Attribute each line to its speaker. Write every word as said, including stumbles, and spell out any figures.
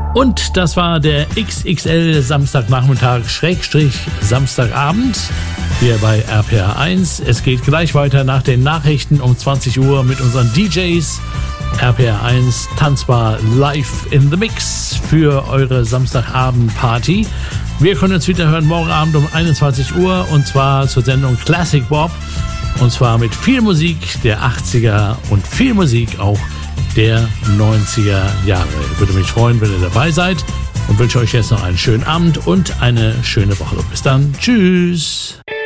Speaker 1: Und das war der X X L Samstagnachmittag Schrägstrich Samstagabend hier bei R P R eins. Es geht gleich weiter nach den Nachrichten um zwanzig Uhr mit unseren D Js. R P R eins tanzbar live in the mix für eure Samstagabend-Party. Wir können uns wieder hören morgen Abend um einundzwanzig Uhr und zwar zur Sendung Classic Bob. Und zwar mit viel Musik der achtziger und viel Musik auch der neunziger Jahre. Ich würde mich freuen, wenn ihr dabei seid und wünsche euch jetzt noch einen schönen Abend und eine schöne Woche. Bis dann. Tschüss.